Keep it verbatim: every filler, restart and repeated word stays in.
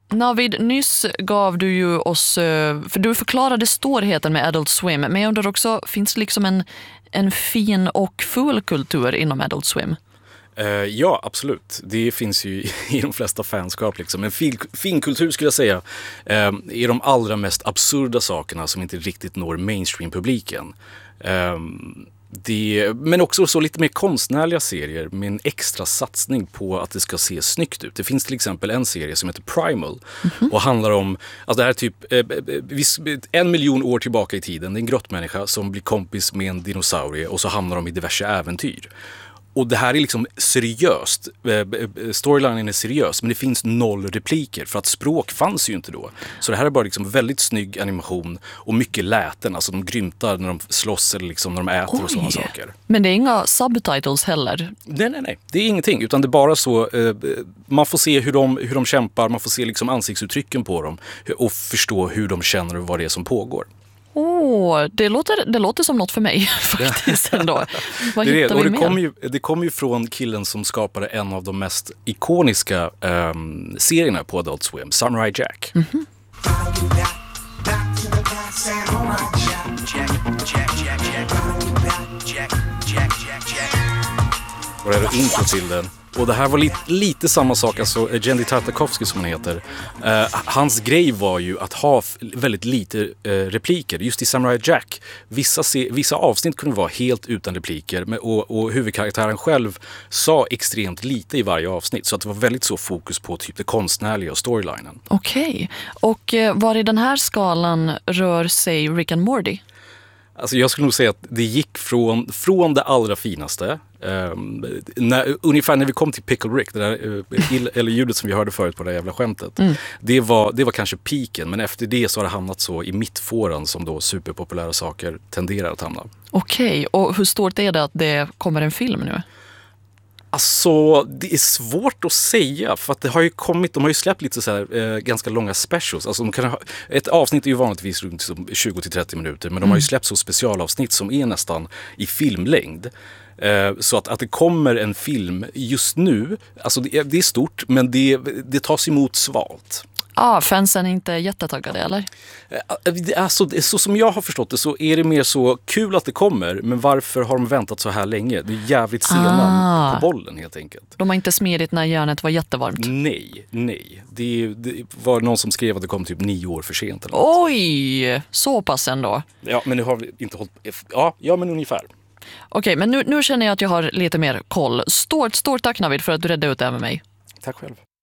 Navid, nyss gav du ju oss, för du förklarade storheten med Adult Swim, men jag undrar också, finns det liksom en, en fin och full kultur inom Adult Swim? Uh, ja, absolut. Det finns ju i de flesta fanskap. Liksom. En fin, fin kultur skulle jag säga uh, är de allra mest absurda sakerna som inte riktigt når mainstream-publiken. Uh, det, men också så lite mer konstnärliga serier med en extra satsning på att det ska se snyggt ut. Det finns till exempel en serie som heter Primal mm-hmm. och handlar om, alltså det här är typ eh, en miljon år tillbaka i tiden. Det är en grottmänniska som blir kompis med en dinosaurie och så hamnar de i diverse äventyr. Och det här är liksom seriöst. Storylinen är seriös, men det finns noll repliker för att språk fanns ju inte då. Så det här är bara liksom väldigt snygg animation och mycket läten. Alltså de grymtar när de slåss eller liksom när de äter Oj. Och sådana saker. Men det är inga subtitles heller? Nej, nej, nej. Det är ingenting. Utan det är bara så, eh, man får se hur de, hur de kämpar, man får se liksom ansiktsuttrycken på dem och förstå hur de känner och vad det är som pågår. Åh, oh, det låter, det låter som något för mig faktiskt ändå. Vad det, hittar och vi det mer? kommer ju, det kommer ju från killen som skapade en av de mest ikoniska um, serierna på Adult Swim, Samurai Jack. Mm-hmm. Och det är intro till den. Och det här var lite, lite samma sak, alltså Genndy Tartakovsky som han heter. Uh, hans grej var ju att ha f- väldigt lite uh, repliker. Just i Samurai Jack, vissa, se- vissa avsnitt kunde vara helt utan repliker. Men, och, och huvudkaraktären själv sa extremt lite i varje avsnitt. Så att det var väldigt så fokus på typ det konstnärliga och storylinen. Okej, okay. och uh, var i den här skalan rör sig Rick and Morty? Alltså jag skulle nog säga att det gick från, från det allra finaste. Um, när, ungefär när vi kom till Pickle Rick, det där, uh, il, eller ljudet som vi hörde förut på det jävla skämtet. Mm. Det, var, det var kanske piken, men efter det så har det hamnat så i mittfåran som då superpopulära saker tenderar att hamna. Okej, okay. Och hur stort är det att det kommer en film nu? Alltså, det är svårt att säga för att det har ju kommit, de har ju släppt lite så här eh, ganska långa specials. Alltså de kan ha, ett avsnitt är ju vanligtvis runt tjugo till trettio minuter, men de har ju släppt så specialavsnitt som är nästan i filmlängd. Eh, så att, att det kommer en film just nu, alltså det är, det är stort, men det, det tas emot svalt. Ah, fansen är inte jättetaggade, eller? Alltså, så som jag har förstått det så är det mer så kul att det kommer, men varför har de väntat så här länge? Det är jävligt sena ah. på bollen helt enkelt. De har inte smidigt när järnet var jättevarmt? Nej, nej. Det, det var någon som skrev att det kom typ nio år för sent. Eller något. Oj, så pass ändå. Ja, men nu har vi inte hållit... Ja, ja men ungefär. Okej, men nu, nu känner jag att jag har lite mer koll. Stort, stort tack Navid för att du räddade ut det här med mig. Tack själv.